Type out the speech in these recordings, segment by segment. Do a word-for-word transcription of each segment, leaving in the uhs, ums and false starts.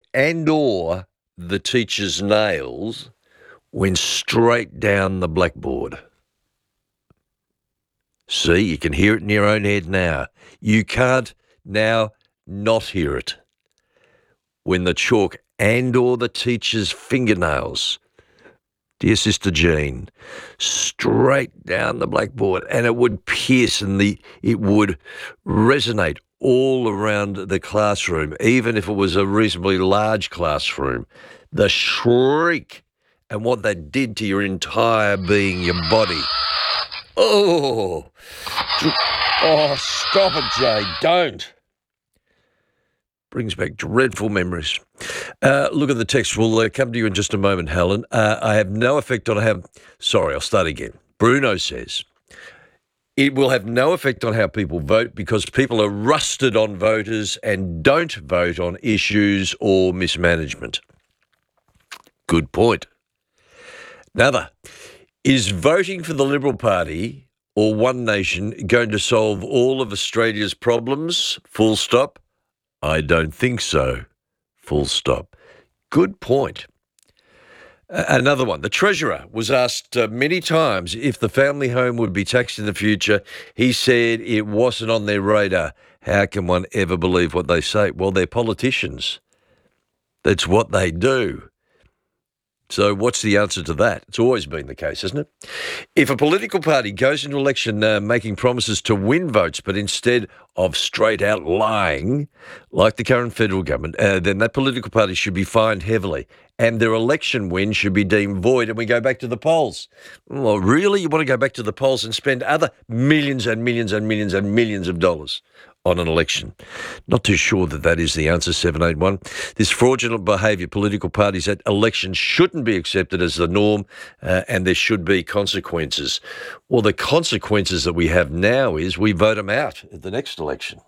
and or the teacher's nails went straight down the blackboard. See, you can hear it in your own head now. You can't now not hear it. When the chalk and or the teacher's fingernails, dear Sister Jean, straight down the blackboard, and it would pierce and the it would resonate all around the classroom, even if it was a reasonably large classroom. The shriek and what that did to your entire being, your body. Oh, oh, stop it, Jay, don't. Brings back dreadful memories. Uh, look at the text. We'll uh, come to you in just a moment, Helen. Uh, I have no effect on how... Sorry, I'll start again. Bruno says, it will have no effect on how people vote because people are rusted on voters and don't vote on issues or mismanagement. Good point. Another, is voting for the Liberal Party or One Nation going to solve all of Australia's problems? Full stop. I don't think so. Full stop. Good point. Uh, another one. The Treasurer was asked uh, many times if the family home would be taxed in the future. He said it wasn't on their radar. How can one ever believe what they say? Well, they're politicians. That's what they do. So what's the answer to that? It's always been the case, isn't it? If a political party goes into election uh, making promises to win votes, but instead of straight out lying, like the current federal government, uh, then that political party should be fined heavily and their election win should be deemed void and we go back to the polls. Well, really? You want to go back to the polls and spend other millions and millions and millions and millions of dollars on an election? Not too sure that that is the answer, seven eight one. This fraudulent behaviour, political parties at elections shouldn't be accepted as the norm uh, and there should be consequences. Well, the consequences that we have now is we vote them out at the next election.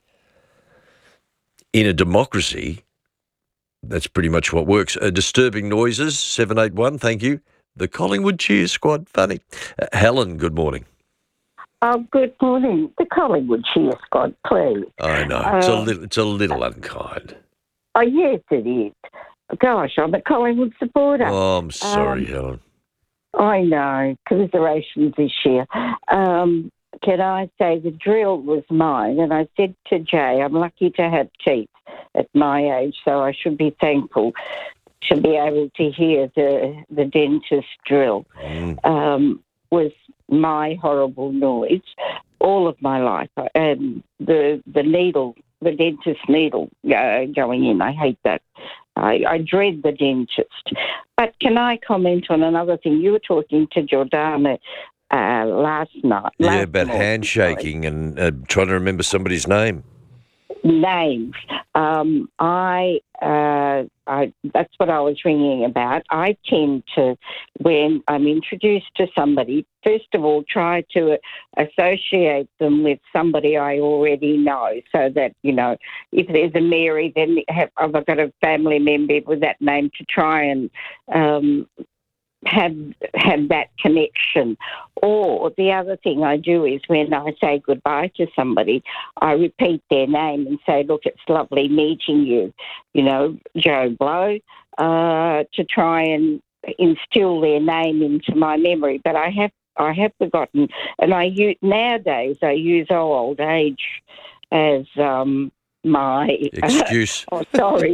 In a democracy, that's pretty much what works. Uh, disturbing noises, seven eight one, thank you. The Collingwood Cheer Squad, funny. Uh, Helen, good morning. Oh, good morning. The Collingwood Cheer Squad, please. I know. It's a little, it's a little unkind. Oh, yes, it is. Gosh, I'm a Collingwood supporter. Oh, I'm sorry, um, Helen. I know. Commiserations this year. Um, can I say the drill was mine? And I said to Jay, I'm lucky to have teeth at my age, so I should be thankful to be able to hear the, the dentist drill. Mm. Um, was my horrible noise all of my life. And the the needle, the dentist needle uh, going in, I hate that. I, I dread the dentist. But can I comment on another thing? You were talking to Jordana uh, last night. Yeah, last about morning, handshaking sorry. and uh, trying to remember somebody's name. Names. Um, I, uh, I, that's what I was ringing about. I tend to, when I'm introduced to somebody, first of all, try to associate them with somebody I already know, so that, you know, if there's a Mary, then have, I've got a family member with that name to try and um, have have that connection. Or the other thing I do is when I say goodbye to somebody, I repeat their name and say, look, it's lovely meeting you, you know, Joe Blow, uh, to try and instill their name into my memory. But I have I have forgotten, and I use, nowadays I use oh, old age as um, my excuse. oh, sorry.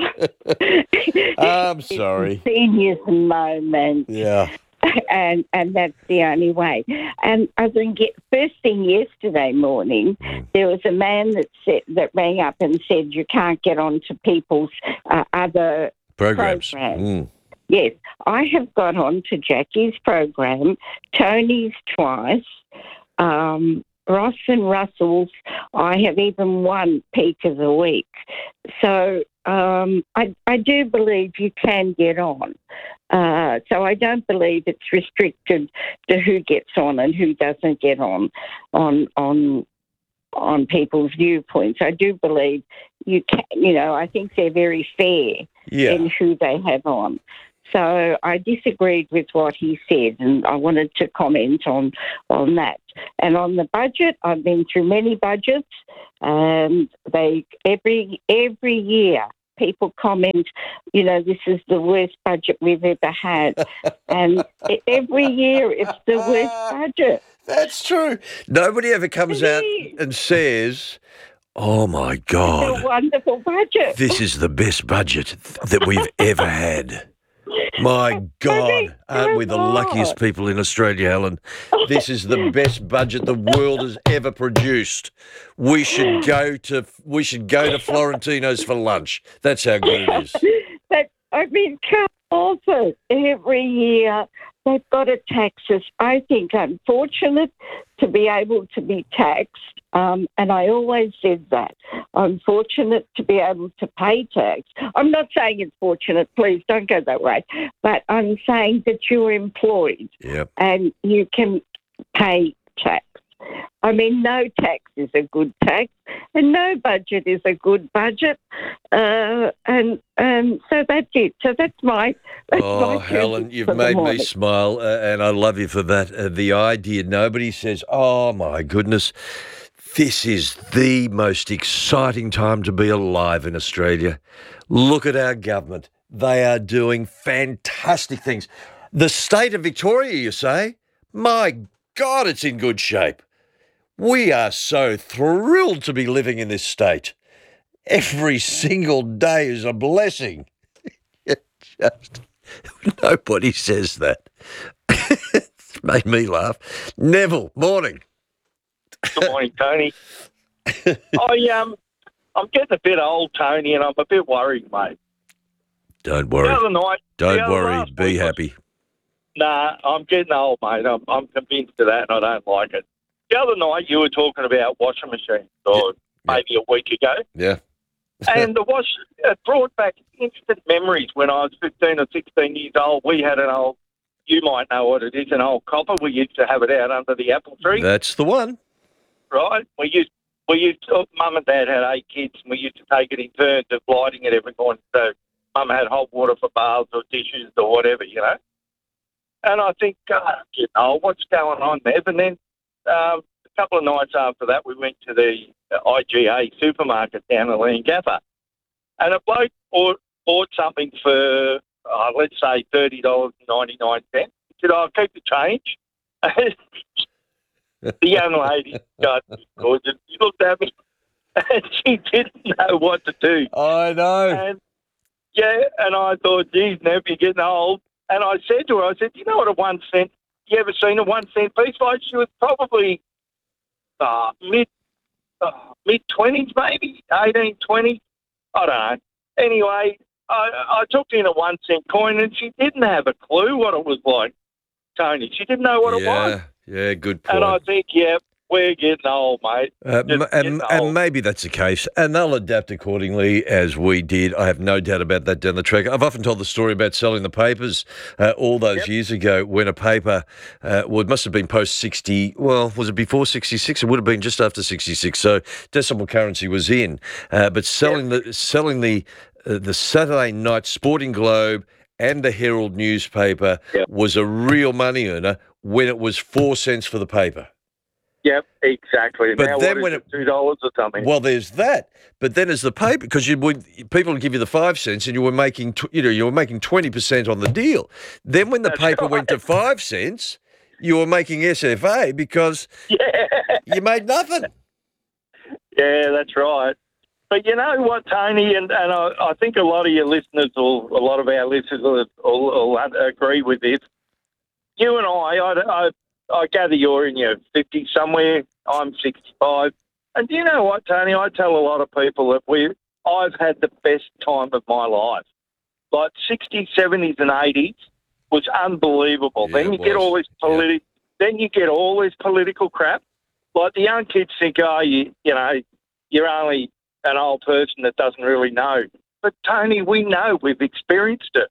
I'm sorry. Seniors moment. Yeah. And and that's the only way. And I think it, first thing yesterday morning, mm. there was a man that said, that rang up and said you can't get onto people's uh, other programs. programs. Mm. Yes, I have got on to Jackie's program, Tony's twice, um, Ross and Russell's. I have even one peak of the week. So um, I, I do believe you can get on. Uh, so I don't believe it's restricted to who gets on and who doesn't get on on on on people's viewpoints. I do believe you can. You know, I think they're very fair yeah. in who they have on. So I disagreed with what he said, and I wanted to comment on, on that. And on the budget, I've been through many budgets, and they every every year people comment, you know, this is the worst budget we've ever had. And e- every year it's the worst budget. That's true. Nobody ever comes It out is. and says, "Oh my It's a God, wonderful budget. this is the best budget th- that we've ever had." My God, aren't we the luckiest people in Australia, Helen? This is the best budget the world has ever produced. We should go to we should go to Florentino's for lunch. That's how good it is. But I mean, come also every year they've got to tax us. I think unfortunate to be able to be taxed, um, and I always said that. I'm fortunate to be able to pay tax. I'm not saying it's fortunate, please don't go that way, but I'm saying that you're employed Yep. and you can pay tax. I mean, no tax is a good tax, and no budget is a good budget, uh, and and so that's it. So that's my. That's Oh, my Helen, message you've for the made me morning. smile, uh, and I love you for that. Uh, the idea, nobody says, "Oh my goodness, this is the most exciting time to be alive in Australia." Look at our government; they are doing fantastic things. The state of Victoria, you say? My God, it's in good shape. We are so thrilled to be living in this state. Every single day is a blessing. Just nobody says that. It's made me laugh. Neville, morning. Good morning, Tony. I um, I'm getting a bit old, Tony, and I'm a bit worried, mate. Don't The worry. other night, the Don't other worry. last Be week was- happy. Nah, I'm getting old, mate. I'm, I'm convinced of that, and I don't like it. The other night, you were talking about washing machines, or Yeah. maybe a week ago, Yeah. and the wash it brought back instant memories when I was fifteen or sixteen years old. We had an old, you might know what it is, an old copper. We used to have it out under the apple tree. That's the one. Right? We used we used to, mum and dad had eight kids, and we used to take it in turns of lighting it every morning. So mum had hot water for baths or dishes or whatever, you know. And I think, God, you know, what's going on there? And then um, a couple of nights after that, we went to the I G A supermarket down in Leongatha, and a bloke bought, bought something for, uh, let's say, thirty dollars and ninety-nine cents. He said, "I'll keep the change." The young lady, God, gorgeous. She looked at me and she didn't know what to do. I know. And yeah, and I thought, geez, now you're getting old. And I said to her, I said, you know what a one cent, you ever seen a one cent piece? Like she was probably uh, mid, uh, mid-twenties maybe, eighteen, twenty. I don't know. Anyway, I, I took in a one cent coin and she didn't have a clue what it was like, Tony. She didn't know what it was. Yeah. Yeah. Good point. And I think, yeah, we're getting old, mate. Uh, Just m- and, getting and old. maybe that's the case, and they'll adapt accordingly as we did. I have no doubt about that down the track. I've often told the story about selling the papers uh, all those Yep. years ago when a paper, uh, well, it must have been post sixty, well, was it before sixty-six? It would have been just after sixty-six, so decimal currency was in. Uh, but selling the selling the uh, the Saturday Night Sporting Globe and the Herald newspaper Yep. was a real money earner when it was four cents for the paper. Yep, exactly. But now then what when is it- it, two dollars or something? Well, there's that, but then as the paper, because you would people would give you the five cents, and you were making, tw- you know, you were making twenty percent on the deal. Then when the That's paper right. went to five cents, you were making S F A because Yeah, you made nothing. yeah, that's right. But you know what, Tony, and, and I, I think a lot of your listeners, will, a lot of our listeners will, will, will agree with this. You and I, I, I, I gather you're in your fifties somewhere. I'm sixty-five. And do you know what, Tony? I tell a lot of people that we, I've had the best time of my life. Like sixties, seventies and eighties was unbelievable. Yeah, then you it get was. all this Yeah. politi- then you get all this political crap. Like the young kids think, oh, you, you know, you're only an old person that doesn't really know. But Tony, we know, we've experienced it.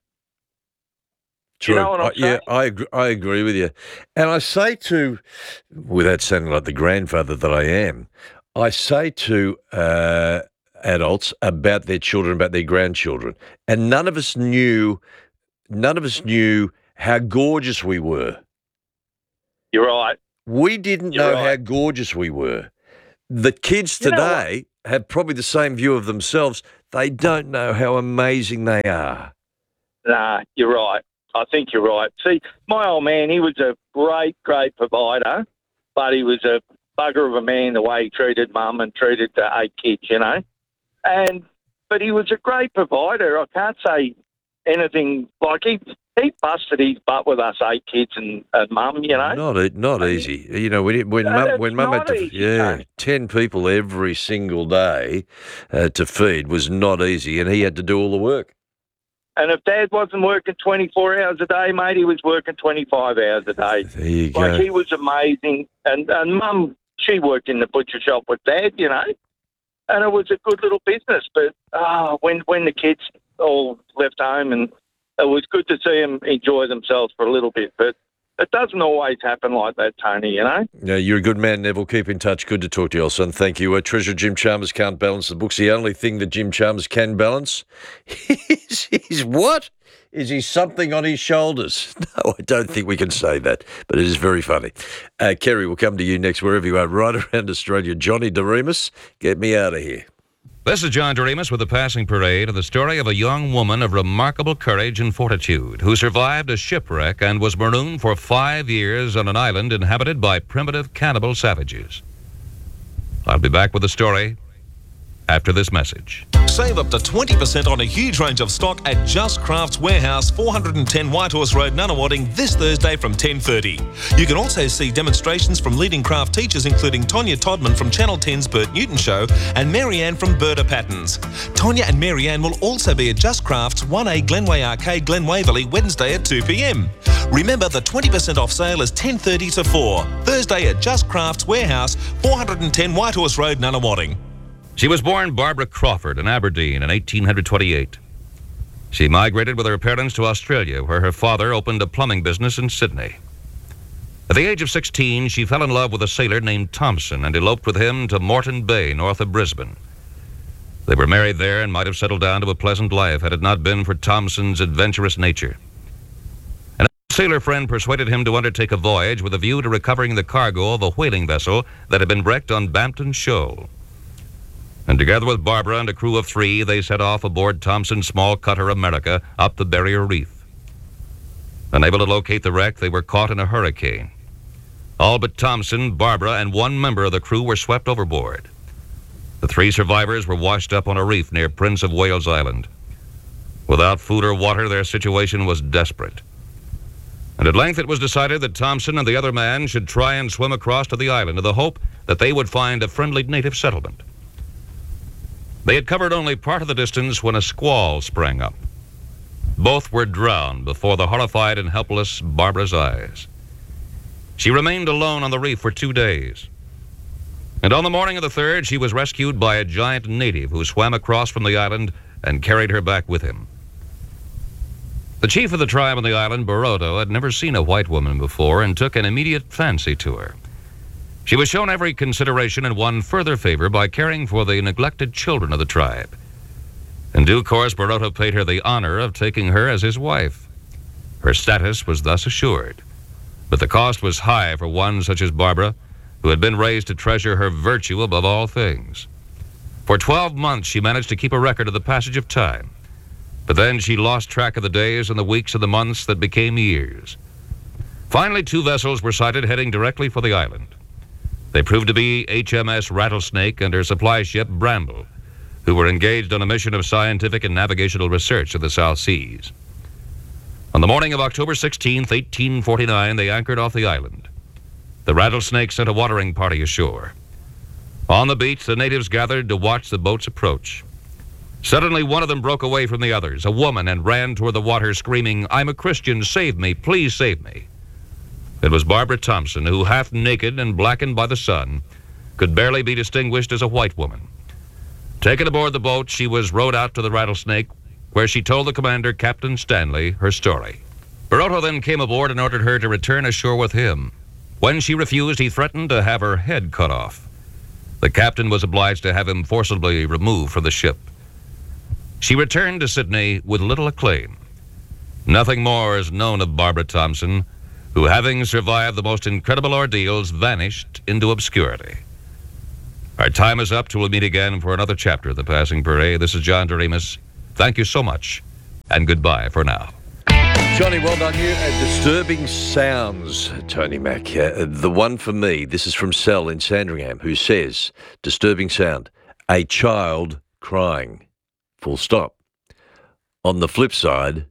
True. You know what I'm I, yeah, saying? I agree, I agree with you. And I say to, without sounding like the grandfather that I am, I say to uh, adults about their children, about their grandchildren, and none of us knew, none of us knew how gorgeous we were. You're right. We didn't You're know how right. gorgeous we were. The kids You know what? today have probably the same view of themselves. They don't know how amazing they are. Nah, you're right. I think you're right. See, my old man, he was a great, great provider, but he was a bugger of a man the way he treated mum and treated the eight kids, you know. And but he was a great provider. I can't say anything like he he busted his butt with us eight kids and, and mum, you know. Not e- not easy. You know, when it, when No, mum it's when mum had not to easy, yeah mate. ten people every single day uh, to feed was not easy, and he had to do all the work. And if Dad wasn't working twenty-four hours a day, mate, he was working twenty-five hours a day. There you go. Like, he was amazing. And, and Mum, she worked in the butcher shop with Dad, you know, and it was a good little business. But oh, when, when the kids all left home, and it was good to see them enjoy themselves for a little bit. But it doesn't always happen like that, Tony, you know. Yeah, you're a good man, Neville. Keep in touch. Good to talk to you, old son. Thank you. Uh, Treasurer Jim Chalmers can't balance the books. The only thing that Jim Chalmers can balance is, is what? Is he something on his shoulders? No, I don't think we can say that, but it is very funny. Uh, Kerry, we'll come to you next, wherever you are, right around Australia. Johnny DeRemus, get me out of here. This is John Doremus with the Passing Parade of the story of a young woman of remarkable courage and fortitude who survived a shipwreck and was marooned for five years on an island inhabited by primitive cannibal savages. I'll be back with the story after this message. Save up to twenty percent on a huge range of stock at Just Crafts Warehouse, four hundred ten Whitehorse Road, Nunawading, this Thursday from ten thirty. You can also see demonstrations from leading craft teachers including Tonya Todman from Channel ten's Bert Newton Show and Marianne from Berta Patterns. Tonya and Marianne will also be at Just Crafts, one A Glenway Arcade, Glen Waverley, Wednesday at two p m. Remember, the twenty percent off sale is ten thirty to four. Thursday at Just Crafts Warehouse, four hundred ten Whitehorse Road, Nunawading. She was born Barbara Crawford in Aberdeen in eighteen twenty-eight. She migrated with her parents to Australia, where her father opened a plumbing business in Sydney. At the age of sixteen, she fell in love with a sailor named Thompson and eloped with him to Moreton Bay, north of Brisbane. They were married there and might have settled down to a pleasant life had it not been for Thompson's adventurous nature. And a sailor friend persuaded him to undertake a voyage with a view to recovering the cargo of a whaling vessel that had been wrecked on Bampton Shoal. And together with Barbara and a crew of three, they set off aboard Thompson's small cutter America up the Barrier Reef. Unable to locate the wreck, they were caught in a hurricane. All but Thompson, Barbara, and one member of the crew were swept overboard. The three survivors were washed up on a reef near Prince of Wales Island. Without food or water, their situation was desperate. And at length it was decided that Thompson and the other man should try and swim across to the island in the hope that they would find a friendly native settlement. They had covered only part of the distance when a squall sprang up. Both were drowned before the horrified and helpless Barbara's eyes. She remained alone on the reef for two days. And on the morning of the third, she was rescued by a giant native who swam across from the island and carried her back with him. The chief of the tribe on the island, Baroto, had never seen a white woman before and took an immediate fancy to her. She was shown every consideration and won further favor by caring for the neglected children of the tribe. In due course, Baroto paid her the honor of taking her as his wife. Her status was thus assured, but the cost was high for one such as Barbara, who had been raised to treasure her virtue above all things. For twelve months, she managed to keep a record of the passage of time, but then she lost track of the days and the weeks and the months that became years. Finally, two vessels were sighted heading directly for the island. They proved to be H M S Rattlesnake and her supply ship Bramble, who were engaged on a mission of scientific and navigational research in the South Seas. On the morning of October sixteenth, eighteen forty-nine, they anchored off the island. The Rattlesnake sent a watering party ashore. On the beach, the natives gathered to watch the boats approach. Suddenly, one of them broke away from the others, a woman, and ran toward the water screaming, "I'm a Christian, save me, please save me." It was Barbara Thompson, who, half naked and blackened by the sun, could barely be distinguished as a white woman. Taken aboard the boat, she was rowed out to the Rattlesnake, where she told the commander, Captain Stanley, her story. Baroto then came aboard and ordered her to return ashore with him. When she refused, he threatened to have her head cut off. The captain was obliged to have him forcibly removed from the ship. She returned to Sydney with little acclaim. Nothing more is known of Barbara Thompson, who, having survived the most incredible ordeals, vanished into obscurity. Our time is up till we'll meet again for another chapter of The Passing Parade. This is John Doremus. Thank you so much, and goodbye for now. Johnny, well done you. Uh, disturbing sounds, Tony Mack. Uh, the one for me, this is from Sel in Sandringham, who says, disturbing sound, a child crying, full stop. On the flip side,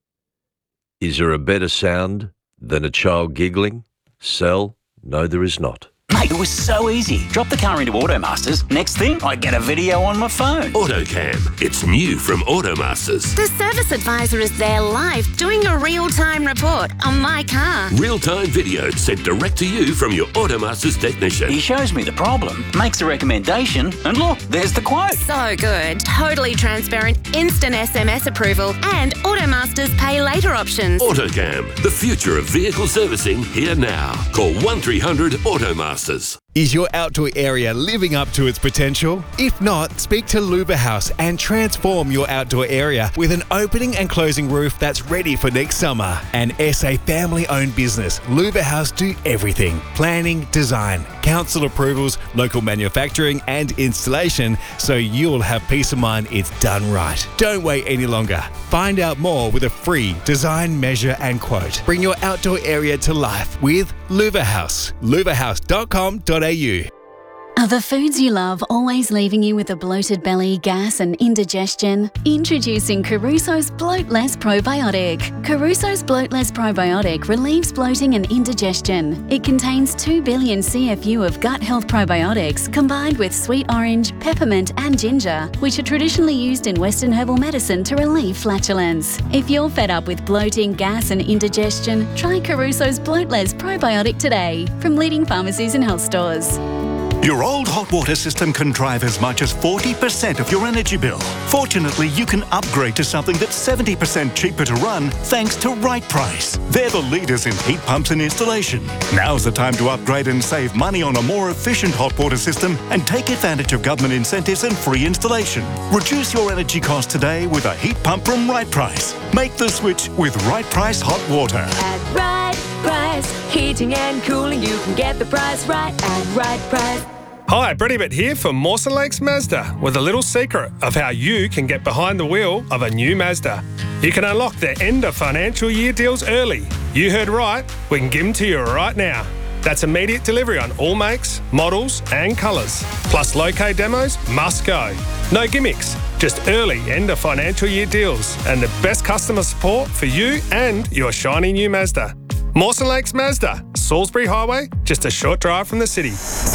is there a better sound than a child giggling? Sel, no, there is not. Mate, it was so easy. Drop the car into Automasters. Next thing, I get a video on my phone. AutoCam. It's new from Automasters. The service advisor is there live doing a real-time report on my car. Real-time video sent direct to you from your Automasters technician. He shows me the problem, makes a recommendation, and look, there's the quote. So good. Totally transparent, instant S M S approval, and Automasters pay later options. AutoCam. The future of vehicle servicing here now. Call one three hundred Automasters. Is your outdoor area living up to its potential? If not, speak to Luba House and transform your outdoor area with an opening and closing roof that's ready for next summer. An S A family-owned business, Luba House do everything: planning, design, council approvals, local manufacturing and installation, so you'll have peace of mind it's done right. Don't wait any longer. Find out more with a free design, measure and quote. Bring your outdoor area to life with Luba House. luva house dot com dot a u. Are the foods you love always leaving you with a bloated belly, gas and indigestion? Introducing Caruso's Bloatless Probiotic. Caruso's Bloatless Probiotic relieves bloating and indigestion. It contains two billion C F U of gut health probiotics combined with sweet orange, peppermint and ginger, which are traditionally used in Western herbal medicine to relieve flatulence. If you're fed up with bloating, gas and indigestion, try Caruso's Bloatless Probiotic today from leading pharmacies and health stores. Your old hot water system can drive as much as forty percent of your energy bill. Fortunately, you can upgrade to something that's seventy percent cheaper to run thanks to Right Price. They're the leaders in heat pumps and installation. Now's the time to upgrade and save money on a more efficient hot water system and take advantage of government incentives and free installation. Reduce your energy costs today with a heat pump from Right Price. Make the switch with Right Price Hot Water. At Right Price, heating and cooling, you can get the price right at Right Price. Hi, Brett Ibbott here from Mawson Lakes Mazda with a little secret of how you can get behind the wheel of a new Mazda. You can unlock the end of financial year deals early. You heard right, we can give them to you right now. That's immediate delivery on all makes, models and colours. Plus low-K demos must go. No gimmicks, just early end of financial year deals and the best customer support for you and your shiny new Mazda. Mawson Lakes Mazda, Salisbury Highway, just a short drive from the city.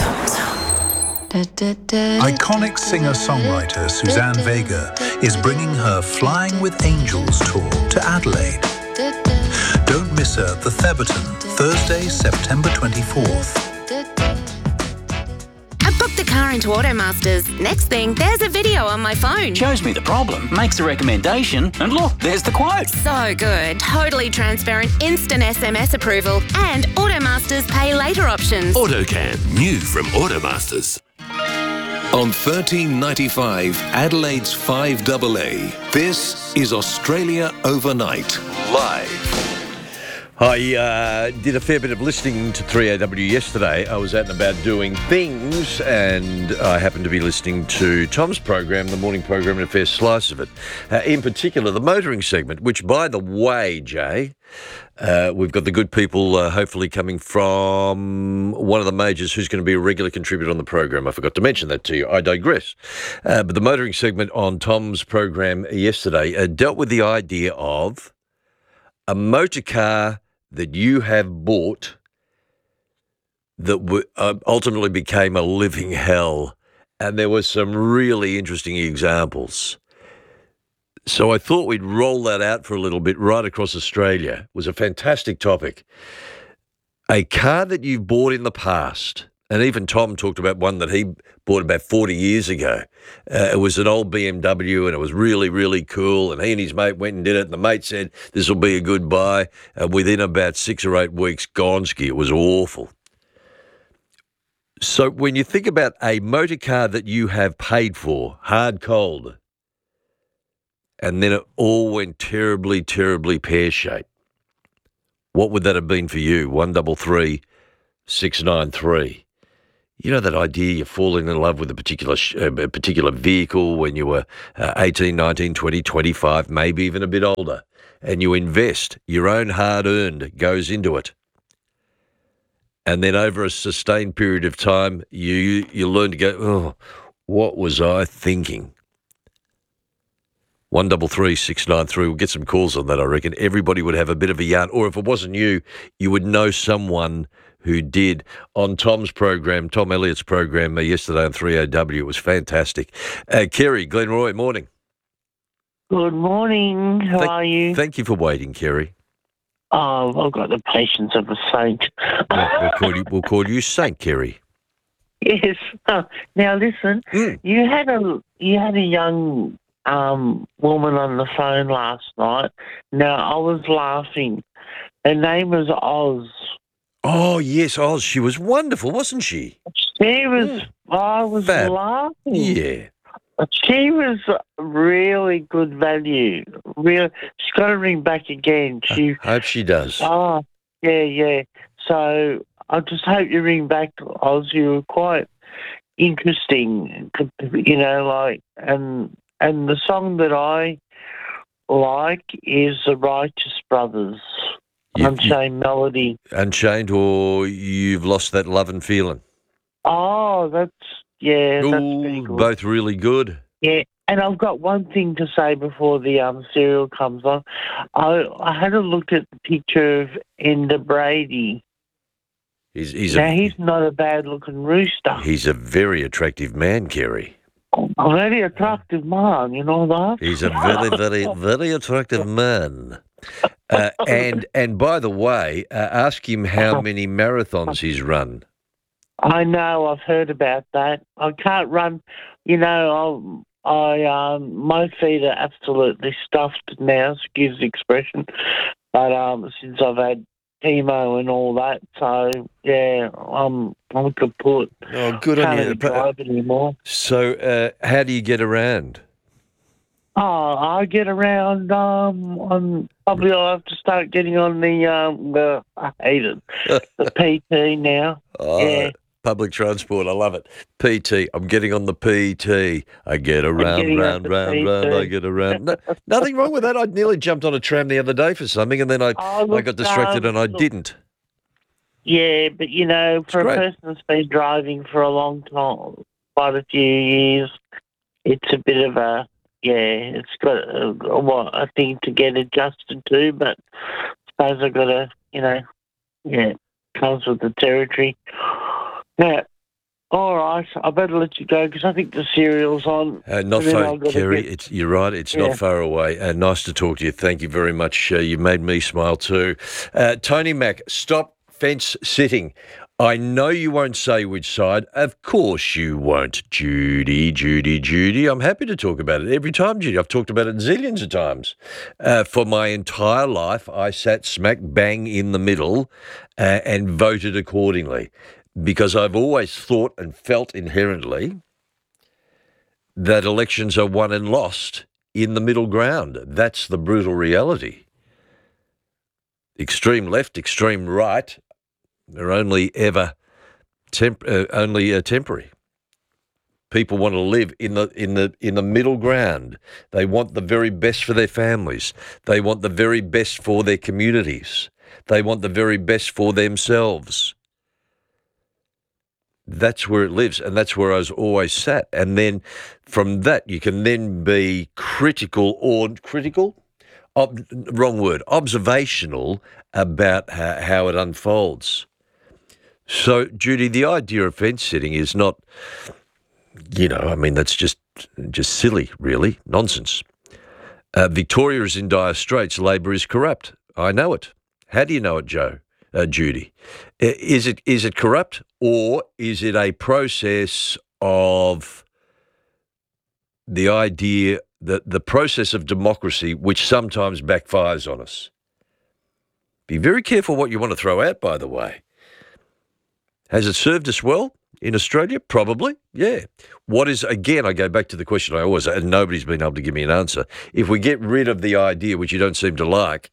Iconic singer-songwriter Suzanne Vega is bringing her Flying with Angels tour to Adelaide. Don't miss her at the Theberton, Thursday, September twenty-fourth. I booked the car into Automasters. Next thing, there's a video on my phone. Shows me the problem, makes a recommendation, and look, there's the quote. So good. Totally transparent, instant S M S approval, and Automasters pay later options. AutoCam. New from Automasters. On thirteen ninety-five, Adelaide's five A A, this is Australia Overnight, live. I uh, did a fair bit of listening to three A W yesterday. I was out and about doing things, and I happened to be listening to Tom's program, the morning program, and a fair slice of it. Uh, in particular, the motoring segment, which, by the way, Jay, uh, we've got the good people uh, hopefully coming from one of the majors who's going to be a regular contributor on the program. I forgot to mention that to you. I digress. Uh, but the motoring segment on Tom's program yesterday uh, dealt with the idea of a motor car that you have bought that w- uh, ultimately became a living hell. And there were some really interesting examples. So I thought we'd roll that out for a little bit right across Australia. It was a fantastic topic. A car that you've bought in the past, and even Tom talked about one that he bought about forty years ago. Uh, it was an old B M W, and it was really, really cool. And he and his mate went and did it, and the mate said, this will be a good buy. Uh, within about six or eight weeks, Gonski, it was awful. So when you think about a motor car that you have paid for, hard cold, and then it all went terribly, terribly pear-shaped, what would that have been for you? one double three six nine three. You know that idea you're falling in love with a particular sh- a particular vehicle when you were uh, eighteen, nineteen, twenty, twenty-five, maybe even a bit older, and you invest, your own hard-earned goes into it. And then over a sustained period of time, you you learn to go, oh, what was I thinking? One double three six nine three. We'll get some calls on that. I reckon everybody would have a bit of a yarn, or if it wasn't you, you would know someone who did. On Tom's program, Tom Elliott's program uh, yesterday on three A W, it was fantastic. Uh, Kerry, Glenroy, morning. Good morning. How Thank- are you? Thank you for waiting, Kerry. Oh, I've got the patience of a saint. We'll, we'll call you. We'll call you Saint Kerry. Yes. Oh, now listen, Mm. you had a you had a young um, woman on the phone last night. Now I was laughing. Her name was Oz. Oh yes, Oz. She was wonderful, wasn't she? She was. I was Fab. laughing. Yeah. She was really good value. Real. She's got to ring back again. She. Hope she does. Oh, yeah, yeah. So I just hope you ring back, Oz. You were quite interesting, you know, like, and and the song that I like is the Righteous Brothers, You- Unchained Melody. Unchained, or you've lost that love and feeling. Oh, that's, yeah, that's Ooh, pretty good. both really good. Yeah, and I've got one thing to say before the um, serial comes on. I, I had a look at the picture of Ender Brady. He's he's now, a he's not a bad-looking rooster. he's a very attractive man, Kerry. A very attractive man, you know that? He's a very, very, very attractive man. Uh, and and by the way, uh, ask him how many marathons he's run. I know, I've heard about that. I can't run, you know, I, I um, my feet are absolutely stuffed now, excuse the expression, but um, since I've had chemo and all that, so yeah, I'm I'm kaput. Oh, good on Can't you. even drive anymore. So, uh, how do you get around? Oh, I get around. Um, on probably I'll have to start getting on the um. The, I hate it. The P T now. Oh, Yeah. Public transport, I love it. P T, I'm getting on the P T. I get around, getting on round, the round, round. I P T. get around. No, nothing wrong with that. I nearly jumped on a tram the other day for something, and then I, Oh, I look, got distracted um, and I look. didn't. Yeah, but you know, for a great. person that's been driving for a long time, quite a few years, it's a bit of a yeah. It's got a, a, what a thing to get adjusted to, but I suppose I've got to, you know, yeah, comes with the territory. Yeah. All right, I better let you go because I think the cereal's on. Uh, not and then far, I've got to Kerry. get- It's you're right. It's Yeah. not far away. Uh, nice to talk to you. Thank you very much. Uh, you made me smile too. Uh, Tony Mack, stop fence sitting. I know you won't say which side. Of course you won't, Judy, Judy, Judy. I'm happy to talk about it every time, Judy. I've talked about it zillions of times. Uh, for my entire life, I sat smack bang in the middle uh, and voted accordingly because I've always thought and felt inherently that elections are won and lost in the middle ground. That's the brutal reality. Extreme left, extreme right are only ever temp- uh, only uh, temporary. People want to live in the in the in the middle ground. They want the very best for their families. They want the very best for their communities. They want the very best for themselves. That's where it lives, and that's where I was always sat. And then from that, you can then be critical or critical, ob- wrong word, observational about how, how it unfolds. So, Judy, the idea of fence sitting is not, you know, I mean, that's just just silly, really, nonsense. Uh, Victoria is in dire straits. Labor is corrupt. I know it. How do you know it, Joe? Uh, Judy, I- is it is it corrupt, or is it a process of the idea that the process of democracy, which sometimes backfires on us? Be very careful what you want to throw out, by the way. Has it served us well in Australia? Probably, yeah. What is, again, I go back to the question I always, and nobody's been able to give me an answer. If we get rid of the idea, which you don't seem to like,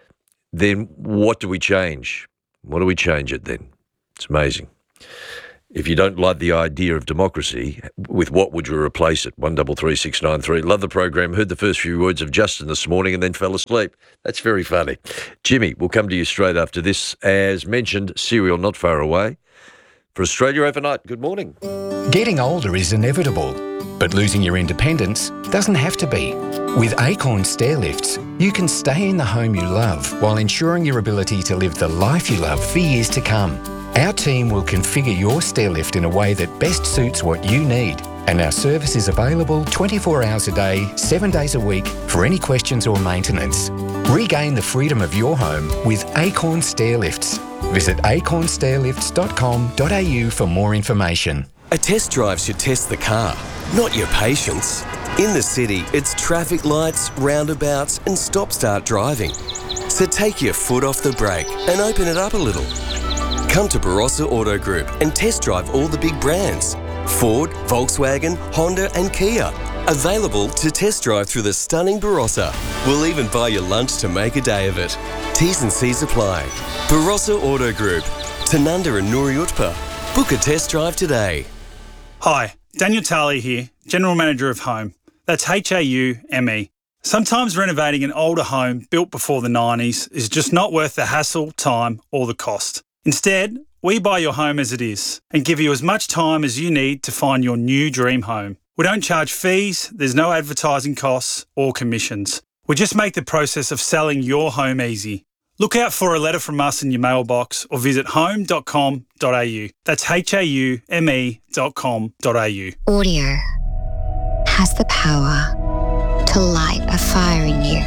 then what do we change? What do we change it then? It's amazing. If you don't like the idea of democracy, with what would you replace it? One double three six nine three. Love the program. Heard the first few words of Justin this morning and then fell asleep. That's very funny. Jimmy, we'll come to you straight after this. As mentioned, Serial not far away. For Australia Overnight, good morning. Getting older is inevitable, but losing your independence doesn't have to be. With Acorn Stairlifts, you can stay in the home you love while ensuring your ability to live the life you love for years to come. Our team will configure your stairlift in a way that best suits what you need, and our service is available twenty-four hours a day, seven days a week for any questions or maintenance. Regain the freedom of your home with Acorn Stairlifts. Visit acorn stairlifts dot com dot a u for more information. A test drive should test the car, not your patience. In the city, it's traffic lights, roundabouts and stop-start driving. So take your foot off the brake and open it up a little. Come to Barossa Auto Group and test drive all the big brands. Ford, Volkswagen, Honda and Kia. Available to test drive through the stunning Barossa. We'll even buy you lunch to make a day of it. T's and C's apply. Barossa Auto Group. Tanunda and Nuri Utpa. Book a test drive today. Hi, Daniel Tarley here, General Manager of Home. That's H A U M E. Sometimes renovating an older home built before the nineties is just not worth the hassle, time or the cost. Instead, we buy your home as it is and give you as much time as you need to find your new dream home. We don't charge fees, there's no advertising costs or commissions. We just make the process of selling your home easy. Look out for a letter from us in your mailbox or visit home dot com dot a u. That's H A U M E dot com dot a u. Audio has the power to light a fire in you.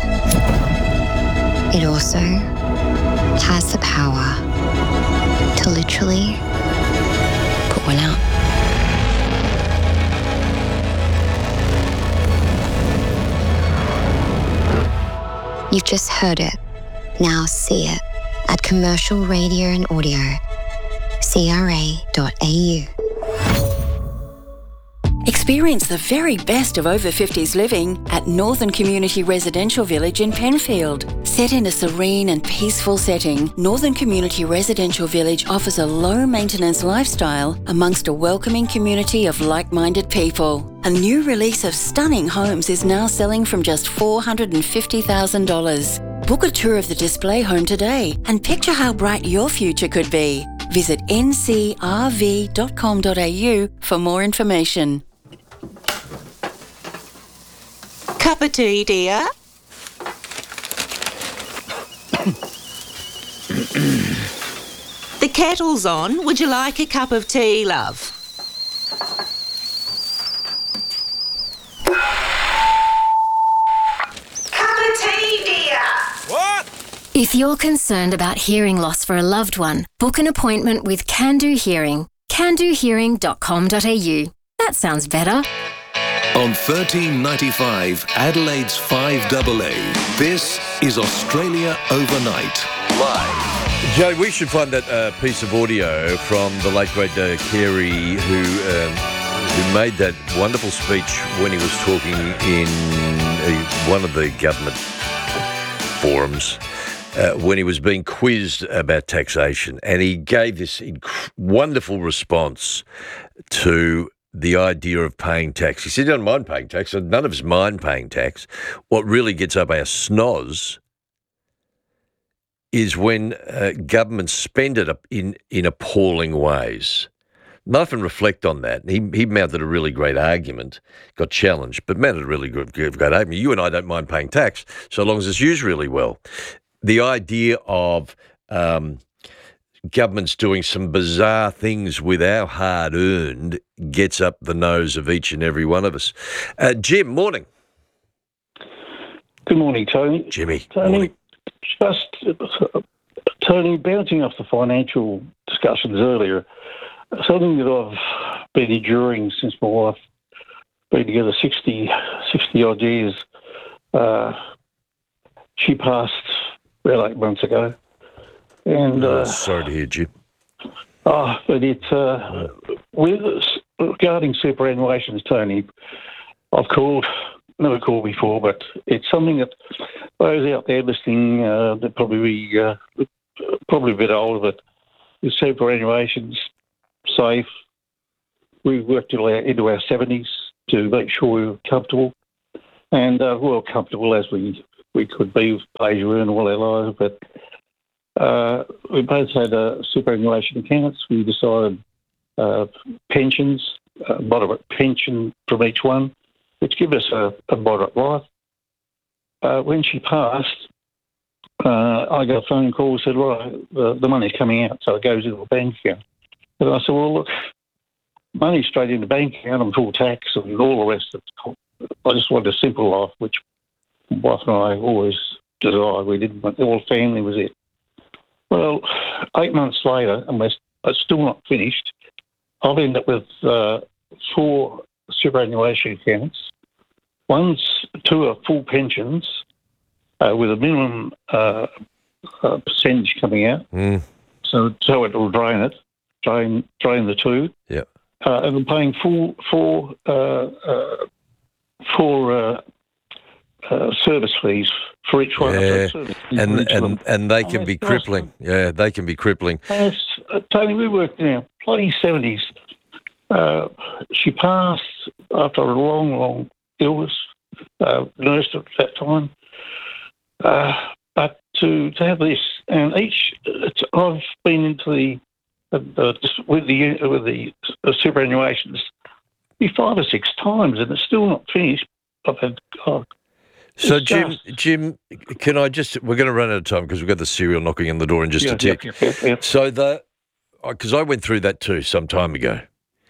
It also has the power to literally put one out. You've just heard it. Now see it at Commercial Radio and Audio, c r a dot a u. Experience the very best of over fifties living at Northern Community Residential Village in Penfield. Set in a serene and peaceful setting, Northern Community Residential Village offers a low-maintenance lifestyle amongst a welcoming community of like-minded people. A new release of stunning homes is now selling from just four hundred fifty thousand dollars. Book a tour of the display home today and picture how bright your future could be. Visit n c r v dot com dot a u for more information. Cup of tea, dear? The kettle's on. Would you like a cup of tea, love? Cup of tea, dear? What? If you're concerned about hearing loss for a loved one, book an appointment with Can Do Hearing. can do hearing dot com dot a u. That sounds better. On thirteen ninety-five, Adelaide's five A A. This is Australia Overnight. Live. Joe, we should find that uh, piece of audio from the late great uh, Carey, who um, who made that wonderful speech when he was talking in uh, one of the government forums uh, when he was being quizzed about taxation, and he gave this inc- wonderful response to the idea of paying tax. He said he doesn't mind paying tax, so none of us mind paying tax. What really gets up our snoz is when uh, governments spend it in, in appalling ways. And I often reflect on that. He, he mounted a really great argument, got challenged, but mounted a really good, great argument. You and I don't mind paying tax so long as it's used really well. The idea of um, governments doing some bizarre things with our hard-earned gets up the nose of each and every one of us. Uh, Jim, morning. Good morning, Tony. Jimmy, Tony, morning. Just, uh, Tony, bouncing off the financial discussions earlier, something that I've been enduring since my wife been together sixty, sixty odd years. Uh, she passed about eight months ago. And oh, uh, sorry to hear, Jim. Oh, but it's uh, with regarding superannuations, Tony. I've called, never called before, but it's something that those out there listening, uh, they're probably uh, probably a bit older, but is superannuations safe? we worked till our, into our seventies to make sure we were comfortable, and uh, we were comfortable as we, we could be with pay to earn all our lives. But uh, we both had uh, superannuation accounts. We decided uh, pensions, a moderate pension from each one, which give us a, a moderate life. Uh, when she passed, uh, I got a phone call, said, right, the, the money's coming out, so it goes into a bank account. And I said, well, look, money straight in the bank account and full tax and all the rest of it. I just wanted a simple life, which my wife and I always desired. We didn't want, all family was it. Well, eight months later, and we're it's still not finished, I've ended up with uh, four superannuation accounts. One's two are full pensions uh, with a minimum uh, uh, percentage coming out. Mm. So, so it will drain it, drain drain the two. Yeah. Uh, and I'm paying full for uh, uh, for uh, uh, service fees for each one. Yeah, So service fees for and each and, one. and they Oh, can be that's crippling. Yeah, they can be crippling. Yes, uh, Tony, we worked in our bloody seventies. Uh, she passed after a long, long illness, uh, nursed at that time. Uh, but to to have this, and each, it's, I've been into the uh, uh, with the with the uh, superannuations be five or six times, and it's still not finished. I've had. Oh, So, it's Jim, just- Jim, can I just? We're going to run out of time because we've got the serial knocking on the door in just Yeah, a tick. yeah, yeah, yeah. So the, because I went through that too some time ago.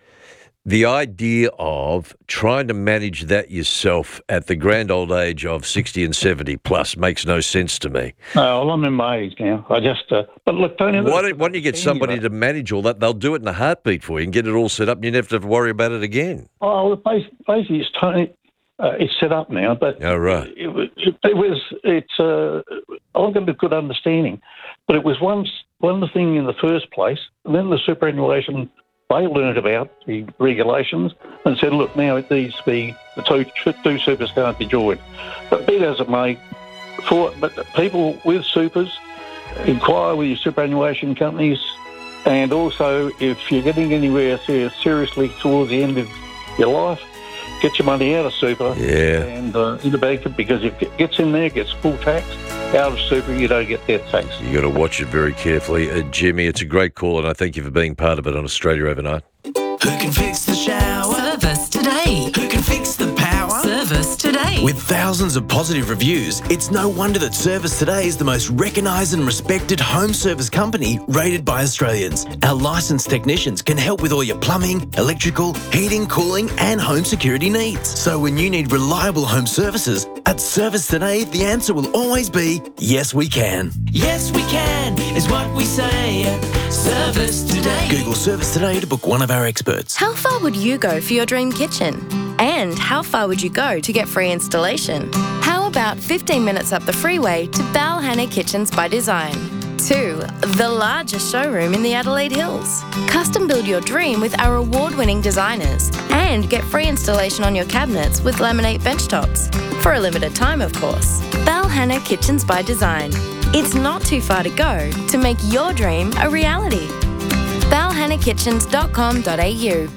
The idea of trying to manage that yourself at the grand old age of sixty and seventy plus makes no sense to me. No, well, I'm in my age now. I just, uh, but look, Tony. Why don't, why don't you get somebody to manage all that? They'll do it in a heartbeat for you and get it all set up, and you never have to worry about it again. Oh, well, bas- basically, it's Tony. Uh, it's set up now, but Oh, right. it, was- it was. It's. Uh, I've got a good understanding, but it was once one thing in the first place, and then the superannuation. They learned about the regulations and said, look, now it needs to be the two, two supers can't be joined. But be that as it may, for but people with supers, inquire with your superannuation companies, and also if you're getting anywhere seriously towards the end of your life, get your money out of super Yeah. and uh, in the bank, because if it gets in there, it gets full tax. Out of super, you don't get that tax. You got to watch it very carefully. Uh, Jimmy, it's a great call, and I thank you for being part of it on Australia Overnight. Who can fix the shower? Service today. Who can fix the power? Service today. With thousands of positive reviews, it's no wonder that Service Today is the most recognised and respected home service company rated by Australians. Our licensed technicians can help with all your plumbing, electrical, heating, cooling and home security needs. So when you need reliable home services, at Service Today, the answer will always be, yes we can. Yes we can is what we say at Service Today. Google Service Today to book one of our experts. How far would you go for your dream kitchen? And how far would you go to get free installation? How about fifteen minutes up the freeway to Balhanna Kitchens by Design? Two, the largest showroom in the Adelaide Hills. Custom build your dream with our award-winning designers and get free installation on your cabinets with laminate bench tops. For a limited time, of course. Balhanna Kitchens by Design. It's not too far to go to make your dream a reality. balhanna kitchens dot com dot a u.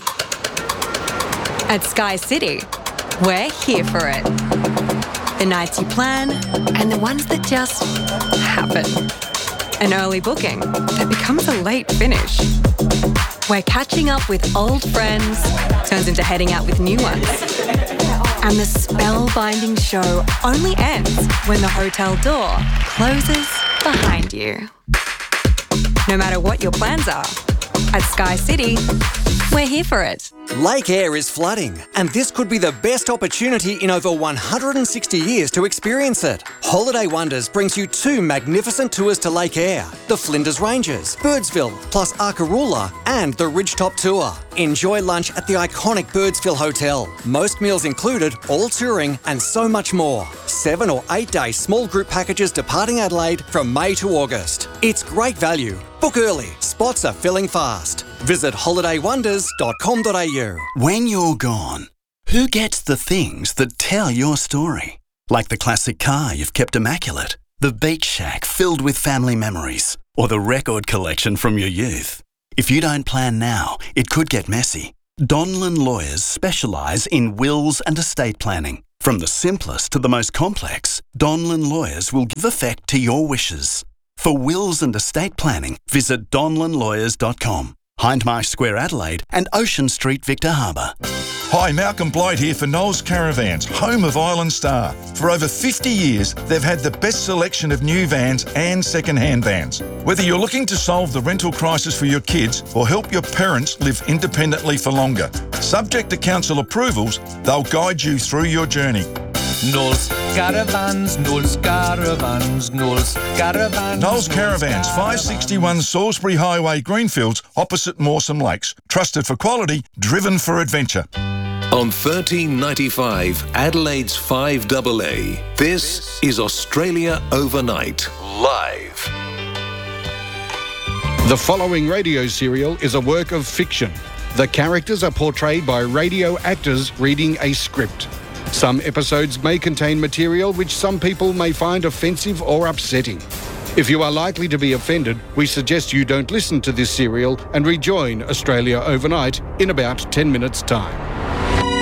At Sky City, we're here for it. The nights you plan and the ones that just happen. An early booking that becomes a late finish. Where catching up with old friends turns into heading out with new ones. And the spellbinding show only ends when the hotel door closes behind you. No matter what your plans are, at Sky City, we're here for it. Lake Eyre is flooding, and this could be the best opportunity in over one hundred sixty years to experience it. Holiday Wonders brings you two magnificent tours to Lake Eyre, the Flinders Ranges, Birdsville, plus Arkaroola, and the Ridgetop Tour. Enjoy lunch at the iconic Birdsville Hotel. Most meals included, all touring, and so much more. Seven or eight day small group packages departing Adelaide from May to August. It's great value. Book early. Spots are filling fast. Visit holiday wonders dot com dot a u. When you're gone, who gets the things that tell your story? Like the classic car you've kept immaculate, the beach shack filled with family memories, or the record collection from your youth. If you don't plan now, it could get messy. Donlan Lawyers specialise in wills and estate planning. From the simplest to the most complex, Donlan Lawyers will give effect to your wishes. For wills and estate planning, visit donlan lawyers dot com. Hindmarsh Square, Adelaide and Ocean Street, Victor Harbour. Hi, Malcolm Blight here for Knowles Caravans, home of Island Star. For over fifty years, they've had the best selection of new vans and second-hand vans. Whether you're looking to solve the rental crisis for your kids or help your parents live independently for longer, subject to council approvals, they'll guide you through your journey. Knowles Caravans, Knowles Caravans, Knowles Caravans. Knowles Caravans, five sixty-one Salisbury Highway, Greenfields, opposite Mawson Lakes. Trusted for quality, driven for adventure. On thirteen ninety-five, Adelaide's five A A, this is Australia Overnight, live. The following radio serial is a work of fiction. The characters are portrayed by radio actors reading a script. Some episodes may contain material which some people may find offensive or upsetting. If you are likely to be offended, we suggest you don't listen to this serial and rejoin Australia Overnight in about ten minutes' time.